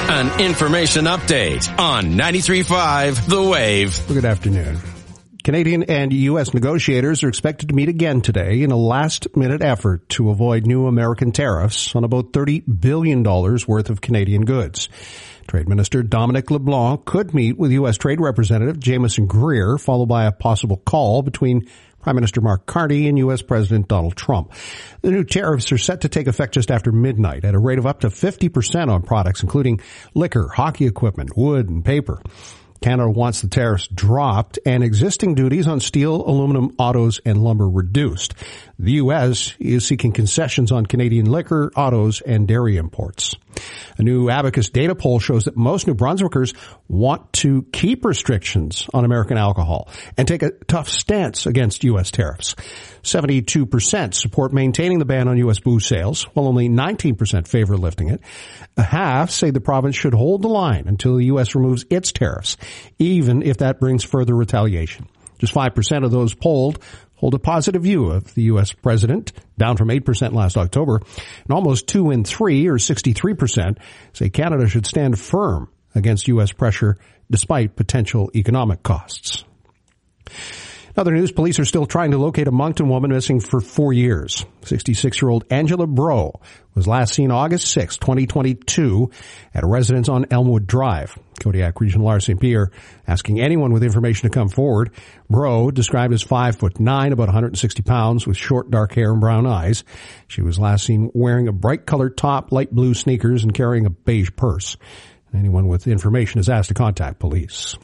An information update on 93.5 The Wave. Good afternoon. Canadian and U.S. negotiators are expected to meet again today in a last-minute effort to avoid new American tariffs on about $30 billion worth of Canadian goods. Trade Minister Dominic LeBlanc could meet with U.S. Trade Representative Jameson Greer, followed by a possible call between Prime Minister Mark Carney and U.S. President Donald Trump. The new tariffs are set to take effect just after midnight at a rate of up to 50% on products, including liquor, hockey equipment, wood, and paper. Canada wants the tariffs dropped and existing duties on steel, aluminum, autos, and lumber reduced. The U.S. is seeking concessions on Canadian liquor, autos, and dairy imports. A new Abacus data poll shows that most New Brunswickers want to keep restrictions on American alcohol and take a tough stance against U.S. tariffs. 72% support maintaining the ban on U.S. booze sales, while only 19% favor lifting it. Half say the province should hold the line until the U.S. removes its tariffs, even if that brings further retaliation. Just 5% of those polled hold a positive view of the U.S. president, down from 8% last October, and almost 2 in 3, or 63%, say Canada should stand firm against U.S. pressure despite potential economic costs. In other news, police are still trying to locate a Moncton woman missing for 4 years. 66-year-old Angela Bro was last seen August 6, 2022, at a residence on Elmwood Drive. Kodiak Regional RCMP are asking anyone with information to come forward. Bro, described as 5'9", about 160 pounds, with short dark hair and brown eyes. She was last seen wearing a bright-colored top, light blue sneakers, and carrying a beige purse. Anyone with information is asked to contact police.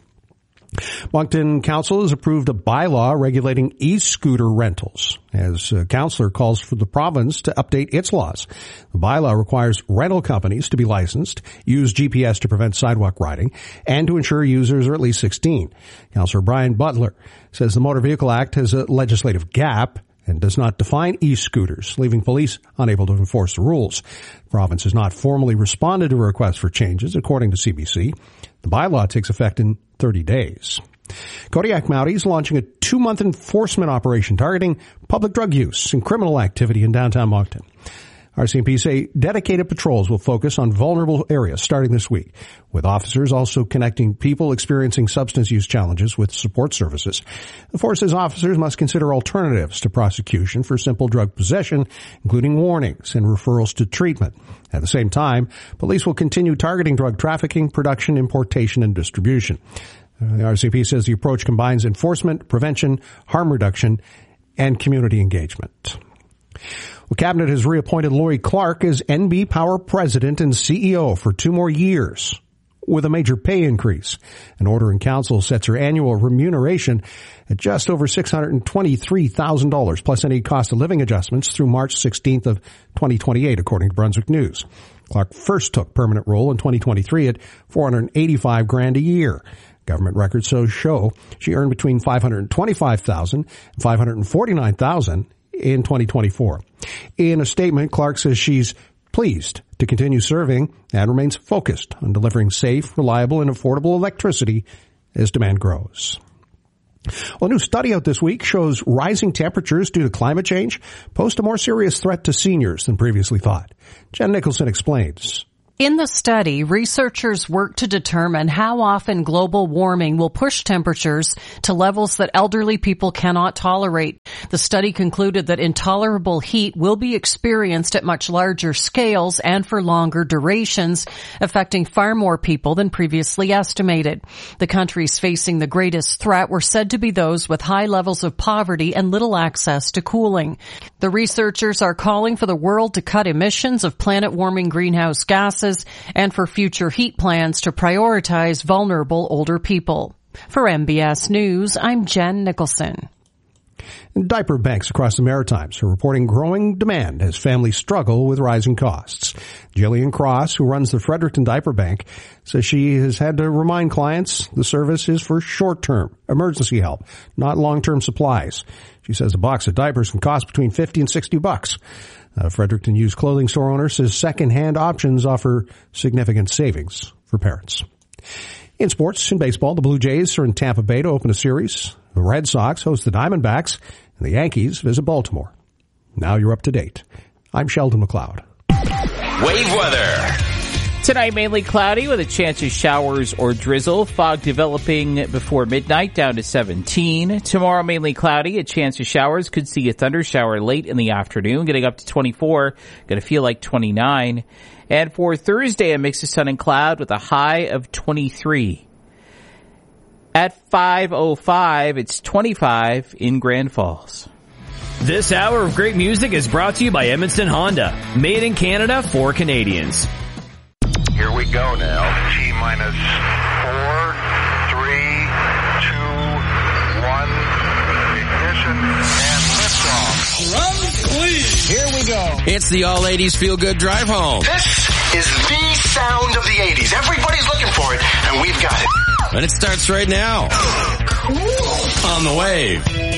Moncton Council has approved a bylaw regulating e-scooter rentals as councillor calls for the province to update its laws. The bylaw requires rental companies to be licensed, use GPS to prevent sidewalk riding, and to ensure users are at least 16. Councillor Brian Butler says the Motor Vehicle Act has a legislative gap and does not define e-scooters, leaving police unable to enforce the rules. The province has not formally responded to a request for changes, according to CBC. The bylaw takes effect in 30 days. Kodiak Mountie is launching a 2-month enforcement operation targeting public drug use and criminal activity in downtown Moncton. RCMP say dedicated patrols will focus on vulnerable areas starting this week, with officers also connecting people experiencing substance use challenges with support services. The force says officers must consider alternatives to prosecution for simple drug possession, including warnings and referrals to treatment. At the same time, police will continue targeting drug trafficking, production, importation, and distribution. The RCMP says the approach combines enforcement, prevention, harm reduction, and community engagement. Well, Cabinet has reappointed Lori Clark as NB Power President and CEO for 2 more years, with a major pay increase. An order in council sets her annual remuneration at just over $623,000, plus any cost of living adjustments through March 16th of 2028, according to Brunswick News. Clark first took permanent role in 2023 at $485,000 a year. Government records show she earned between $525,000 and $549,000 in 2024. In a statement, Clark says she's pleased to continue serving and remains focused on delivering safe, reliable, and affordable electricity as demand grows. Well, a new study out this week shows rising temperatures due to climate change pose a more serious threat to seniors than previously thought. Jen Nicholson explains. In the study, researchers worked to determine how often global warming will push temperatures to levels that elderly people cannot tolerate. The study concluded that intolerable heat will be experienced at much larger scales and for longer durations, affecting far more people than previously estimated. The countries facing the greatest threat were said to be those with high levels of poverty and little access to cooling. The researchers are calling for the world to cut emissions of planet-warming greenhouse gases and for future heat plans to prioritize vulnerable older people. For MBS News, I'm Jen Nicholson. Diaper banks across the Maritimes are reporting growing demand as families struggle with rising costs. Jillian Cross, who runs the Fredericton Diaper Bank, says she has had to remind clients the service is for short-term emergency help, not long-term supplies. She says a box of diapers can cost between $50 and $60. Fredericton used clothing store owner says second-hand options offer significant savings for parents. In sports, in baseball, the Blue Jays are in Tampa Bay to open a series. The Red Sox host the Diamondbacks, and the Yankees visit Baltimore. Now you're up to date. I'm Sheldon McLeod. Wave weather. Tonight, mainly cloudy with a chance of showers or drizzle. Fog developing before midnight, down to 17. Tomorrow, mainly cloudy, a chance of showers. Could see a thunder shower late in the afternoon, getting up to 24. Going to feel like 29. And for Thursday, a mix of sun and cloud with a high of 23. At 5:05, it's 25 in Grand Falls. This hour of great music is brought to you by Edmonton Honda. Made in Canada for Canadians. Here we go now. T-minus 4, 3, 2, 1. Ignition and liftoff. Run, please. Here we go. It's the All 80s Feel Good Drive Home. This is the sound of the 80s. Everybody's looking for it, and we've got it. And it starts right now. Cool. On the Wave.